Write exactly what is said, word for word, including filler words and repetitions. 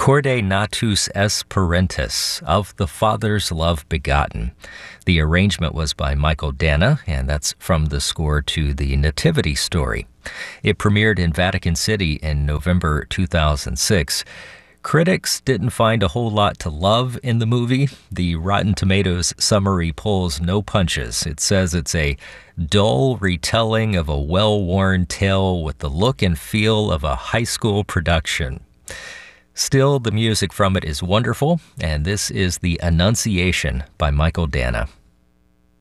Corde natus est parentis, of the Father's love begotten. The arrangement was by Michael Danna, and that's from the score to the Nativity story. It premiered in Vatican City in November two thousand six. Critics didn't find a whole lot to love in the movie. The Rotten Tomatoes summary pulls no punches. It says it's a dull retelling of a well-worn tale with the look and feel of a high school production. Still, the music from it is wonderful, and this is The Annunciation by Michael Danna.